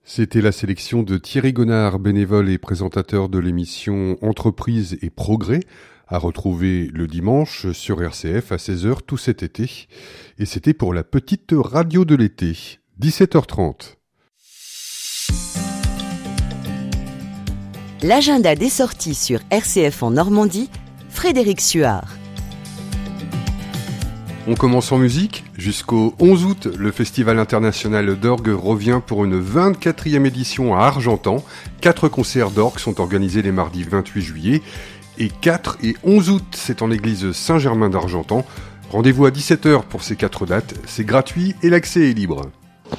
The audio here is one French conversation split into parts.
C'était la sélection de Thierry Gonard, bénévole et présentateur de l'émission Entreprise et Progrès, à retrouver le dimanche sur RCF à 16h tout cet été. Et c'était pour la petite radio de l'été, 17h30. L'agenda des sorties sur RCF en Normandie, Frédéric Suard. On commence en musique. Jusqu'au 11 août, le Festival international d'orgue revient pour une 24e édition à Argentan. 4 concerts d'orgue sont organisés les mardis 28 juillet. Et 4 et 11 août, c'est en l'église Saint-Germain d'Argentan. Rendez-vous à 17h pour ces 4 dates. C'est gratuit et l'accès est libre.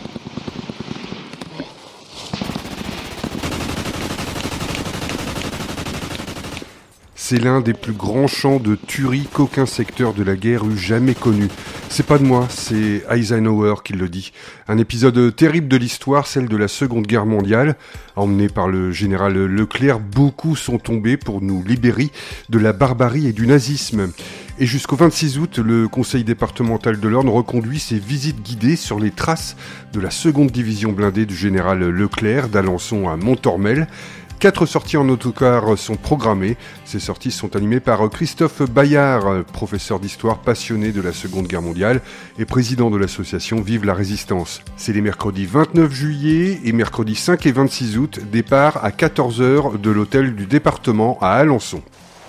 C'est l'un des plus grands champs de tuerie qu'aucun secteur de la guerre eût jamais connu. C'est pas de moi, c'est Eisenhower qui le dit. Un épisode terrible de l'histoire, celle de la Seconde Guerre mondiale. Emmené par le général Leclerc, beaucoup sont tombés pour nous libérer de la barbarie et du nazisme. Et jusqu'au 26 août, le conseil départemental de l'Orne reconduit ses visites guidées sur les traces de la seconde division blindée du général Leclerc, d'Alençon à Montormel. 4 sorties en autocar sont programmées. Ces sorties sont animées par Christophe Bayard, professeur d'histoire passionné de la Seconde Guerre mondiale et président de l'association Vive la Résistance. C'est les mercredis 29 juillet et mercredis 5 et 26 août, départ à 14h de l'hôtel du département à Alençon.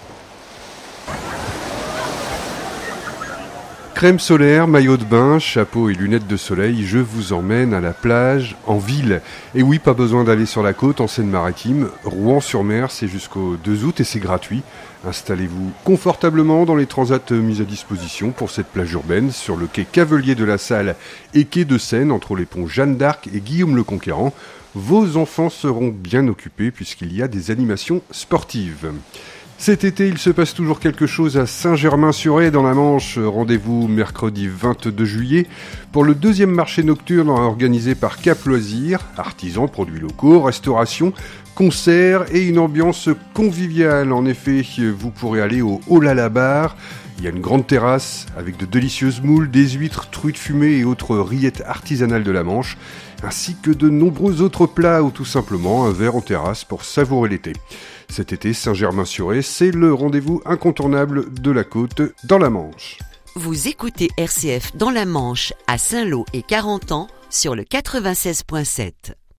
Crème solaire, maillot de bain, chapeau et lunettes de soleil, je vous emmène à la plage, en ville. Et oui, pas besoin d'aller sur la côte, en Seine-Maritime. Rouen-sur-Mer, c'est jusqu'au 2 août et c'est gratuit. Installez-vous confortablement dans les transats mis à disposition pour cette plage urbaine, sur le quai Cavelier de la Salle et quai de Seine, entre les ponts Jeanne d'Arc et Guillaume le Conquérant. Vos enfants seront bien occupés puisqu'il y a des animations sportives. Cet été, il se passe toujours quelque chose à Saint-Germain-sur-Aie dans la Manche. Rendez-vous mercredi 22 juillet pour le 2e marché nocturne organisé par Cap Loisirs. Artisans, produits locaux, restauration, concerts et une ambiance conviviale. En effet, vous pourrez aller au Olala Bar. Il y a une grande terrasse avec de délicieuses moules, des huîtres, truites fumées et autres rillettes artisanales de la Manche, ainsi que de nombreux autres plats ou tout simplement un verre en terrasse pour savourer l'été. Cet été, Saint-Germain-sur-Aie, c'est le rendez-vous incontournable de la côte dans la Manche. Vous écoutez RCF dans la Manche à Saint-Lô et Carentan sur le 96.7.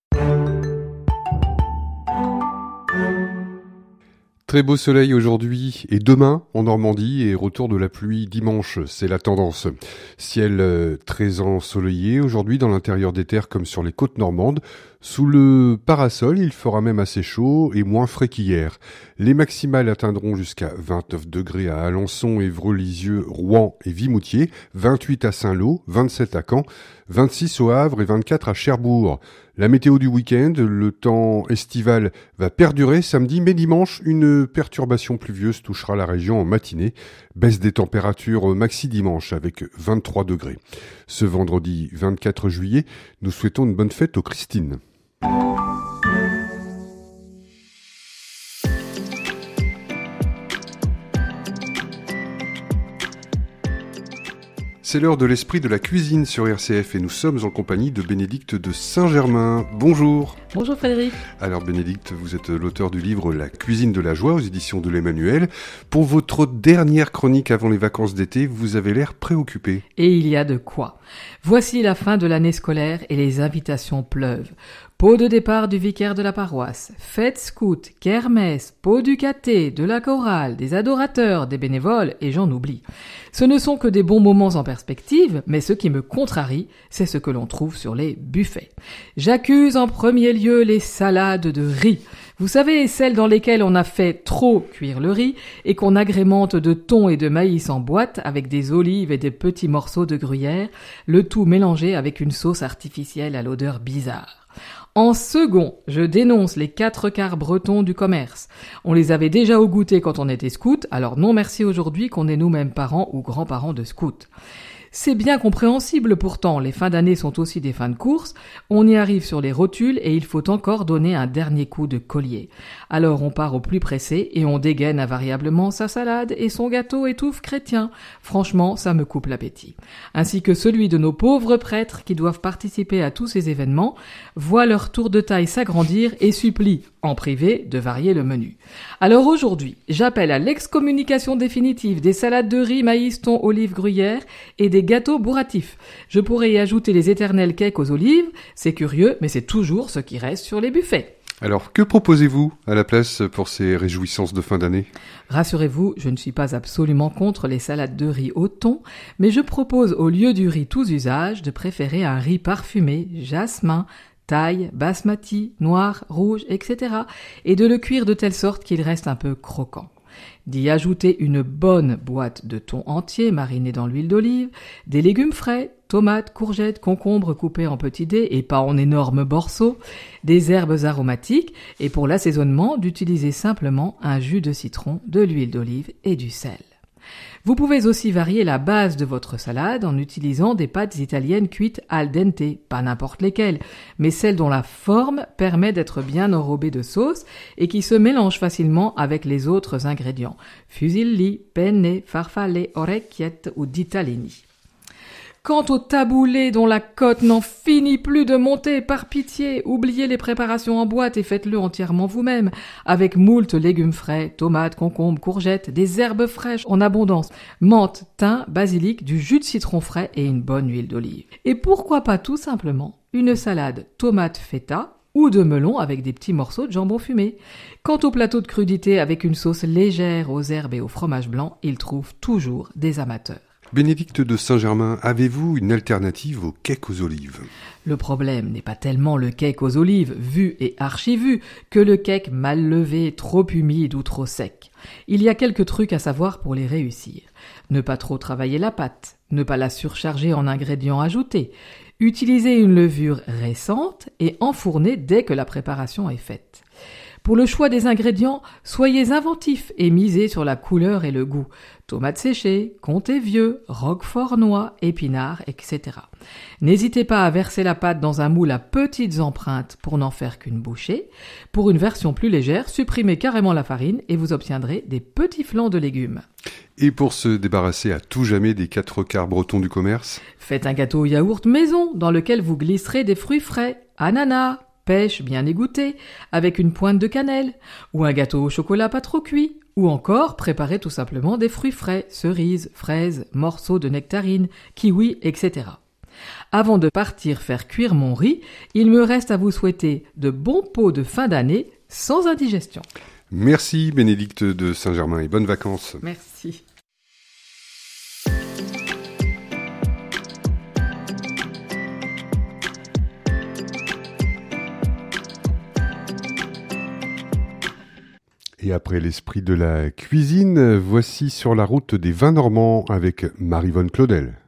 Très beau soleil aujourd'hui et demain en Normandie et retour de la pluie dimanche, c'est la tendance. Ciel très ensoleillé aujourd'hui dans l'intérieur des terres comme sur les côtes normandes. Sous le parasol, il fera même assez chaud et moins frais qu'hier. Les maximales atteindront jusqu'à 29 degrés à Alençon, Évreux, Lisieux, Rouen et Vimoutiers, 28 à Saint-Lô, 27 à Caen, 26 au Havre et 24 à Cherbourg. La météo du week-end, le temps estival va perdurer samedi, mais dimanche, une perturbation pluvieuse touchera la région en matinée. Baisse des températures maxi dimanche avec 23 degrés. Ce vendredi 24 juillet, nous souhaitons une bonne fête aux Christines. C'est l'heure de l'esprit de la cuisine sur RCF et nous sommes en compagnie de Bénédicte de Saint-Germain. Bonjour. Bonjour Frédéric. Alors Bénédicte, vous êtes l'auteur du livre La cuisine de la joie aux éditions de l'Emmanuel. Pour votre dernière chronique avant les vacances d'été, vous avez l'air préoccupé. Et il y a de quoi. Voici la fin de l'année scolaire et les invitations pleuvent. Pot de départ du vicaire de la paroisse, fête scout, kermesse, pot du caté, de la chorale, des adorateurs, des bénévoles, et j'en oublie. Ce ne sont que des bons moments en perspective, mais ce qui me contrarie, c'est ce que l'on trouve sur les buffets. J'accuse en premier lieu les salades de riz. Vous savez, celles dans lesquelles on a fait trop cuire le riz et qu'on agrémente de thon et de maïs en boîte avec des olives et des petits morceaux de gruyère, le tout mélangé avec une sauce artificielle à l'odeur bizarre. En second, je dénonce les 4 quarts bretons du commerce. On les avait déjà au goûter quand on était scout, alors non merci aujourd'hui qu'on est nous-mêmes parents ou grands-parents de scouts. C'est bien compréhensible pourtant, les fins d'année sont aussi des fins de course, on y arrive sur les rotules et il faut encore donner un dernier coup de collier. Alors on part au plus pressé et on dégaine invariablement sa salade et son gâteau étouffe chrétien. Franchement, ça me coupe l'appétit. Ainsi que celui de nos pauvres prêtres qui doivent participer à tous ces événements, voient leur tour de taille s'agrandir et supplient, en privé, de varier le menu. Alors aujourd'hui, j'appelle à l'excommunication définitive des salades de riz, maïs, thon, olives, gruyère et des gâteaux bourratifs. Je pourrais y ajouter les éternels cakes aux olives, c'est curieux, mais c'est toujours ce qui reste sur les buffets. Alors, que proposez-vous à la place pour ces réjouissances de fin d'année ? Rassurez-vous, je ne suis pas absolument contre les salades de riz au thon, mais je propose au lieu du riz tous usages de préférer un riz parfumé, jasmin, thaï, basmati, noir, rouge, etc. et de le cuire de telle sorte qu'il reste un peu croquant. D'y ajouter une bonne boîte de thon entier mariné dans l'huile d'olive, des légumes frais, tomates, courgettes, concombres coupés en petits dés et pas en énormes morceaux, des herbes aromatiques et pour l'assaisonnement d'utiliser simplement un jus de citron, de l'huile d'olive et du sel. Vous pouvez aussi varier la base de votre salade en utilisant des pâtes italiennes cuites al dente, pas n'importe lesquelles, mais celles dont la forme permet d'être bien enrobée de sauce et qui se mélangent facilement avec les autres ingrédients, fusilli, penne, farfalle, orecchiette ou ditalini. Quant au taboulé dont la cote n'en finit plus de monter, par pitié, oubliez les préparations en boîte et faites-le entièrement vous-même, avec moult légumes frais, tomates, concombres, courgettes, des herbes fraîches en abondance, menthe, thym, basilic, du jus de citron frais et une bonne huile d'olive. Et pourquoi pas tout simplement une salade tomate feta ou de melon avec des petits morceaux de jambon fumé. Quant au plateau de crudité avec une sauce légère aux herbes et au fromage blanc, il trouve toujours des amateurs. Bénédicte de Saint-Germain, avez-vous une alternative au cake aux olives ? Le problème n'est pas tellement le cake aux olives, vu et archi-vu, que le cake mal levé, trop humide ou trop sec. Il y a quelques trucs à savoir pour les réussir. Ne pas trop travailler la pâte, ne pas la surcharger en ingrédients ajoutés, utiliser une levure récente et enfourner dès que la préparation est faite. Pour le choix des ingrédients, soyez inventifs et misez sur la couleur et le goût. Tomates séchées, comté vieux, roquefort noix, épinards, etc. N'hésitez pas à verser la pâte dans un moule à petites empreintes pour n'en faire qu'une bouchée. Pour une version plus légère, supprimez carrément la farine et vous obtiendrez des petits flancs de légumes. Et pour se débarrasser à tout jamais des 4 quarts bretons du commerce ? Faites un gâteau au yaourt maison dans lequel vous glisserez des fruits frais, ananas, pêche bien égouttée, avec une pointe de cannelle, ou un gâteau au chocolat pas trop cuit, ou encore préparez tout simplement des fruits frais, cerises, fraises, morceaux de nectarines, kiwis, etc. Avant de partir faire cuire mon riz, il me reste à vous souhaiter de bons pots de fin d'année sans indigestion. Merci Bénédicte de Saint-Germain et bonnes vacances. Merci. Et après l'esprit de la cuisine, voici Sur la route des vins normands avec Maryvonne Claudel.